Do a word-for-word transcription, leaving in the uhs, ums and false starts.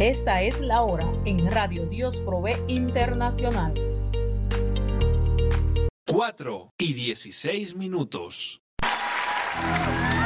Esta es la hora en Radio Dios Provee Internacional. Cuatro y dieciséis minutos.